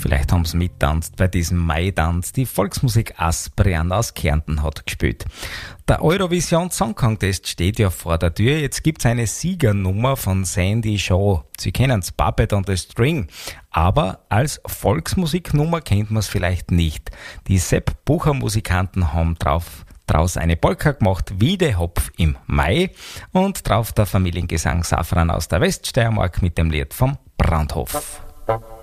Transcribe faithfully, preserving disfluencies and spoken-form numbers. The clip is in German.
Vielleicht haben sie mittanzt bei diesem Maitanz. Die Volksmusik Asperian aus Kärnten hat gespielt. Der Eurovision Song Contest steht ja vor der Tür. Jetzt gibt's eine Siegernummer von Sandy Shaw. Sie kennen's, Puppet on the String. Aber als Volksmusiknummer kennt man es vielleicht nicht. Die Sepp Bucher Musikanten haben drauf draus eine Polka gemacht, Wiedehopf im Mai, und drauf der Familiengesang Safran aus der Weststeiermark mit dem Lied vom Brandhof.